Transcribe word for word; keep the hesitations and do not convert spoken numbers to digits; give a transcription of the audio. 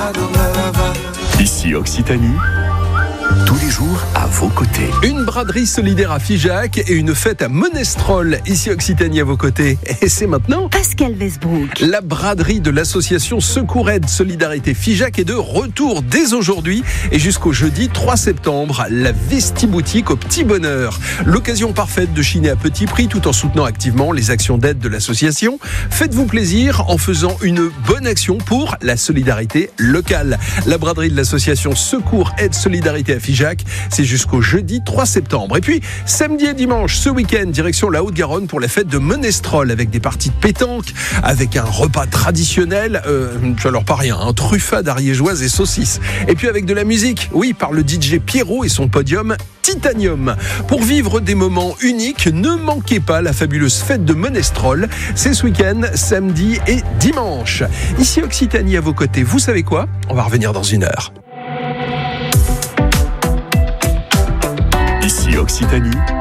Ici Occitanie, tous les jours à vos côtés. Une braderie solidaire à Figeac et une fête à Monestrol. Ici Occitanie à vos côtés. Et c'est maintenant Pascal Westbrook. La braderie de l'association Secours Aide Solidarité Figeac est de retour dès aujourd'hui et jusqu'au jeudi trois septembre. La Vestiboutique au Petit Bonheur. L'occasion parfaite de chiner à petit prix tout en soutenant activement les actions d'aide de l'association. Faites-vous plaisir en faisant une bonne action pour la solidarité locale. La braderie de l'association Secours Aide Solidarité à Figeac, c'est jusqu'au jeudi trois septembre. Et puis, samedi et dimanche, ce week-end, direction la Haute-Garonne pour la fête de Monestrol avec des parties de pétanque, avec un repas traditionnel, euh, alors pas rien, un truffade ariégeoise et saucisses. Et puis avec de la musique, oui, par le D J Pierrot et son podium Titanium. Pour vivre des moments uniques, ne manquez pas la fabuleuse fête de Monestrol. C'est ce week-end, samedi et dimanche. Ici Occitanie à vos côtés, vous savez quoi ? On va revenir dans une heure. Ici Occitanie,